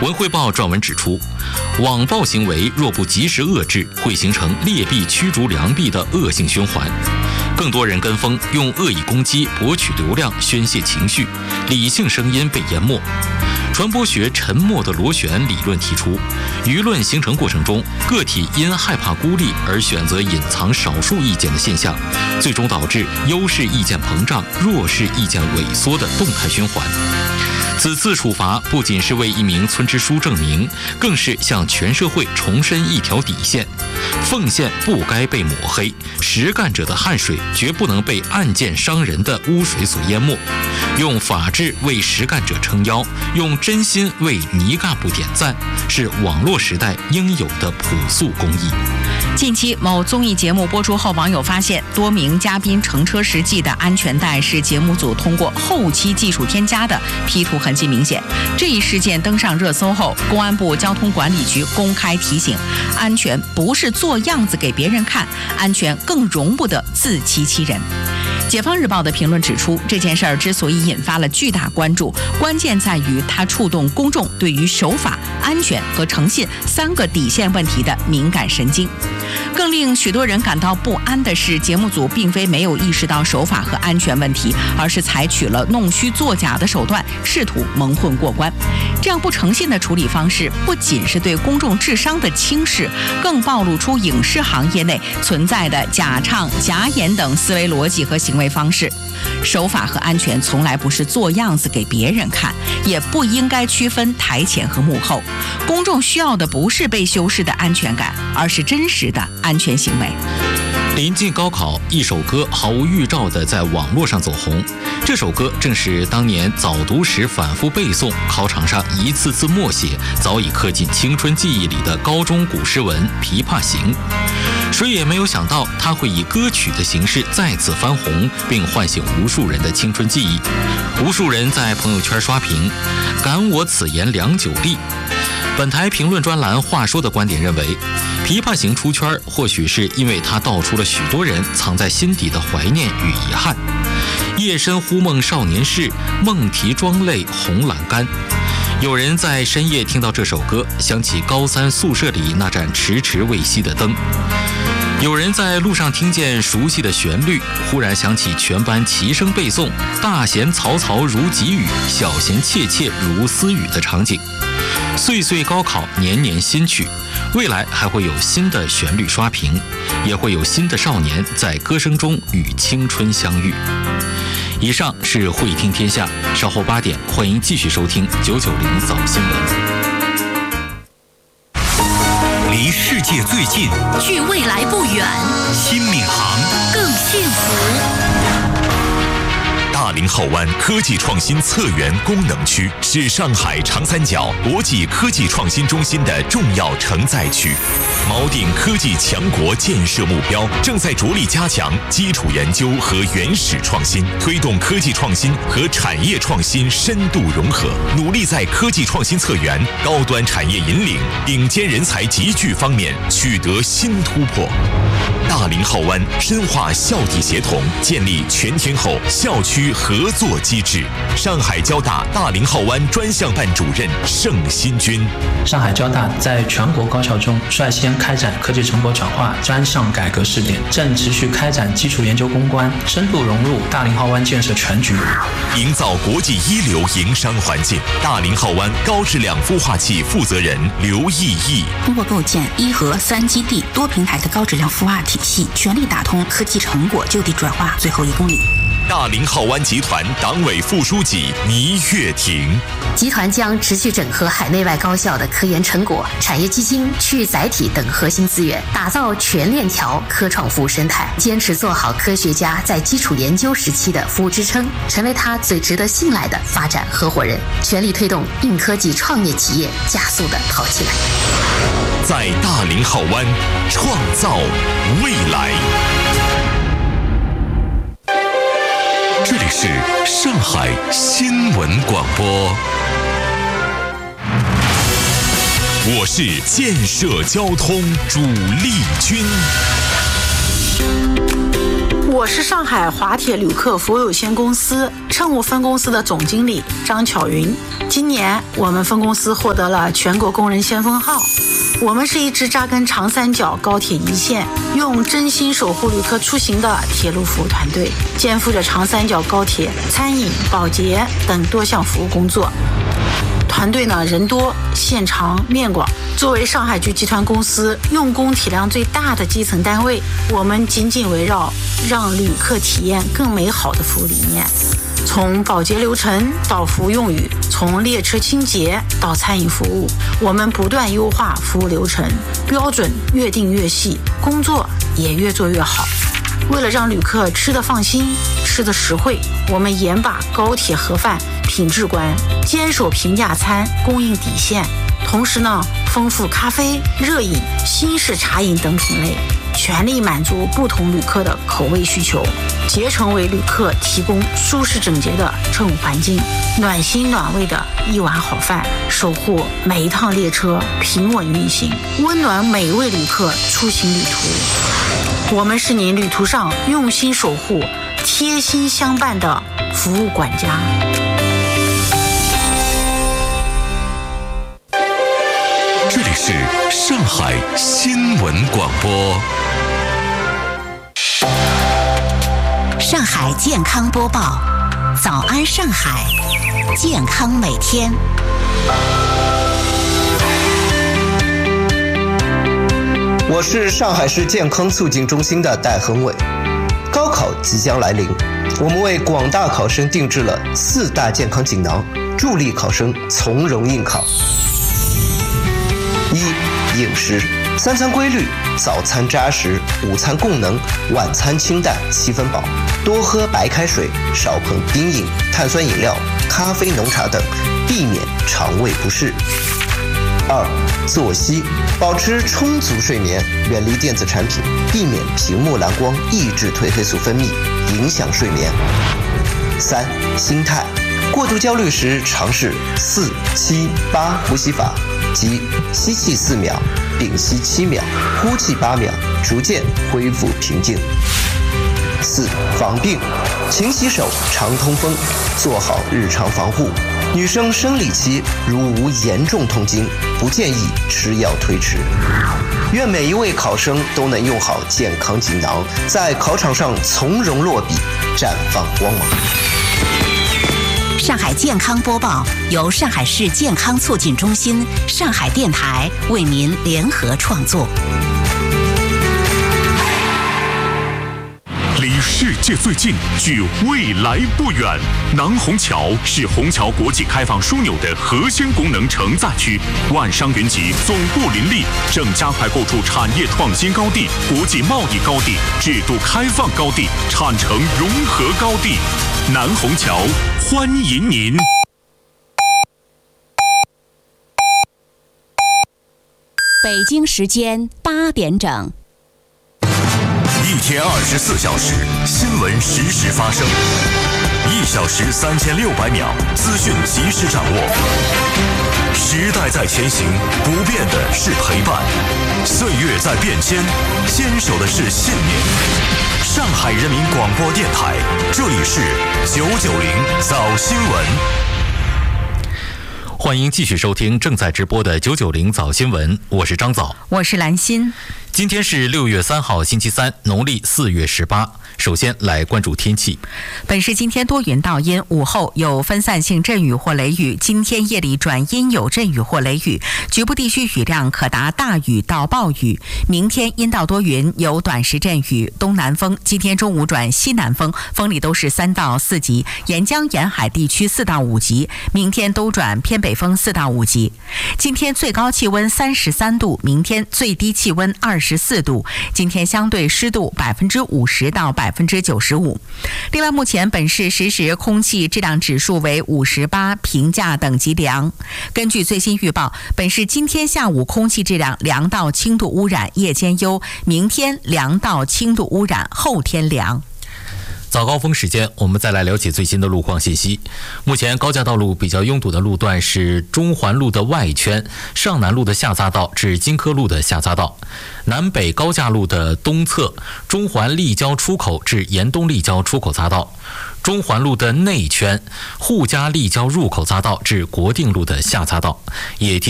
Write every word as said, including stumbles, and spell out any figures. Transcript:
文汇报撰文指出，网暴行为若不及时遏制，会形成劣币驱逐良币的恶性循环。更多人跟风，用恶意攻击博取流量、宣泄情绪，理性声音被淹没。传播学沉默的螺旋理论提出，舆论形成过程中，个体因害怕孤立而选择隐藏少数意见的现象，最终导致优势意见膨胀、弱势意见萎缩的动态循环。此次处罚不仅是为一名村支书证明，更是向全社会重申一条底线：奉献不该被抹黑，实干者的汗水绝不能被暗箭伤人的污水所淹没。用法治为实干者撑腰，用真心为泥干部点赞，是网络时代应有的朴素公益。 近期某综艺节目播出后，网友发现多名嘉宾乘车时系的安全带是节目组通过后期技术添加的，P图痕迹明显。这一事件登上热搜后，公安部交通管理局公开提醒：安全不是做样子给别人看，安全更容不得自欺欺人。解放日报的评论指出，这件事儿之所以引发了巨大关注，关键在于它触动公众对于守法、安全和诚信三个底线问题的敏感神经。更令许多人感到不安的是，节目组并非没有意识到守法和安全问题，而是采取了弄虚作假的手段，试图蒙混过关。这样不诚信的处理方式，不仅是对公众智商的轻视，更暴露出影视行业内存在的假唱、假演等思维逻辑和行为方式。守法和安全从来不是做样子给别人看，也不应该区分台前和幕后。公众需要的不是被修饰的安全感，而是真实的安全行为。 临近高考，一首歌毫无预兆地在网络上走红。这首歌正是当年早读时反复背诵、考场上一次次默写，早已刻进青春记忆里的高中古诗文《琵琶行》。谁也没有想到，它会以歌曲的形式再次翻红，并唤醒无数人的青春记忆。无数人在朋友圈刷屏，感我此言良久立。本台评论专栏话说的观点认为，琵琶行出圈或许是因为它道出了许多人藏在心底的怀念与遗憾。夜深忽梦少年事，梦啼妆泪红阑干。有人在深夜听到这首歌，想起高三宿舍里那盏迟迟未熄的灯。有人在路上听见熟悉的旋律，忽然想起全班齐声背诵大弦嘈嘈如急雨，小弦切切如私语的场景。岁岁高考，年年新曲，未来还会有新的旋律刷屏，也会有新的少年在歌声中与青春相遇。以上是会听天下，稍后八点欢迎继续收听九九零早新闻。 离世界最近， 距未来不远， 新闵行更幸福。 大林浩湾科技创新策源功能区是上海长三角国际科技创新中心的重要承载区，锚定科技强国建设目标，正在着力加强基础研究和原始创新，推动科技创新和产业创新深度融合，努力在科技创新策源、高端产业引领、顶尖人才集聚方面取得新突破。大林浩湾深化校地协同，建立全天候校区合作机制。上海交大大林浩湾专项办主任盛新军： 上海交大在全国高校中率先开展科技成果转化专项改革试点，正持续开展基础研究攻关，深度融入大林浩湾建设全局， 营造国际一流营商环境。大林浩湾高质量孵化器负责人刘毅毅： 通过构建一核三基地多平台的高质量孵化体系，全力打通科技成果就地转化最后一公里。 大林浩湾集团党委副书记倪月婷： 集团将持续整合海内外高校的科研成果、产业基金、区域载体等核心资源，打造全链条科创服务生态，坚持做好科学家在基础研究时期的服务支撑，成为他最值得信赖的发展合伙人，全力推动硬科技创业企业加速的跑起来。 在大林浩湾创造未来。这里是上海新闻广播，我是建设交通主力军。 我是上海华铁旅客服务有限公司乘务分公司的总经理张巧云。 今年我们分公司获得了全国工人先锋号。我们是一支扎根长三角高铁一线，用真心守护旅客出行的铁路服务团队，肩负着长三角高铁餐饮、保洁等多项服务工作。团队呢人多、线长、面广。作为上海局集团公司用工体量最大的基层单位，我们紧紧围绕让旅客体验更美好的服务理念。从保洁流程到服务用语，从列车清洁到餐饮服务，我们不断优化服务流程，标准越定越细，工作也越做越好。为了让旅客吃得放心、吃得实惠，我们严把高铁盒饭品质关，坚守平价餐供应底线。同时呢，丰富咖啡、热饮、新式茶饮等品类，全力满足不同旅客的口味需求，竭诚为旅客提供舒适整洁的乘务环境，暖心暖胃的一碗好饭，守护每一趟列车平稳运行，温暖每位旅客出行旅途。我们是您旅途上用心守护、贴心相伴的服务管家。 这里是上海新闻广播。 上海健康播报，早安上海，健康每天。 我是上海市健康促进中心的戴恒伟。高考即将来临，我们为广大考生定制了四大健康锦囊，助力考生从容应考。一、饮食，三餐规律，早餐扎实，午餐供能，晚餐清淡，七分饱。多喝白开水，少碰冰饮、碳酸饮料、咖啡、浓茶等，避免肠胃不适。二、作息，保持充足睡眠，远离电子产品，避免屏幕蓝光抑制褪黑素分泌，影响睡眠。三、心态，过度焦虑时尝试四七八呼吸法，即吸气四秒，屏息七秒，呼气八秒，逐渐恢复平静。四、防病，勤洗手，常通风，做好日常防护。女生生理期如无严重痛经，不建议吃药推迟。愿每一位考生都能用好健康锦囊，在考场上从容落笔，绽放光芒。 上海健康播报由上海市健康促进中心、上海电台为您联合创作。 离世界最近，距未来不远。南虹桥是虹桥国际开放枢纽的核心功能承载区，万商云集，总部林立，正加快构筑产业创新高地、国际贸易高地、制度开放高地、产城融合高地。南虹桥欢迎您。 北京时间八点整。 一天二十四小时，新闻实时发生；一小时三千六百秒，资讯及时掌握。时代在前行，不变的是陪伴；岁月在变迁，坚守的是信念。上海人民广播电台，这里是九九零早新闻。 欢迎继续收听正在直播的九九零早新闻，我是张早， 我是兰心。 今天是六月三号，星期三，农历四月十八。首先来关注天气。 本市今天多云到阴，午后有分散性阵雨或雷雨，今天夜里转阴有阵雨或雷雨，局部地区雨量可达大雨到暴雨。明天阴到多云，有短时阵雨，东南风，今天中午转西南风，风力都是三到四级，沿江沿海地区四到五级，明天都转偏北风四到五级。今天最高气温三十三度，明天最低气温二十四度，今天相对湿度百分之五十到百分之九十五。另外，目前本市实时空气质量指数为五十八，评价等级良。根据最新预报，本市今天下午空气质量良到轻度污染，夜间优；明天良到轻度污染，后天良。 早高峰时间，我们再来了解最新的路况信息。目前高架道路比较拥堵的路段是中环路的外圈、上南路的下匝道至金科路的下匝道、南北高架路的东侧、中环立交出口至延东立交出口匝道、 中环路的内圈、沪嘉立交入口匝道至国定路的下匝道，也提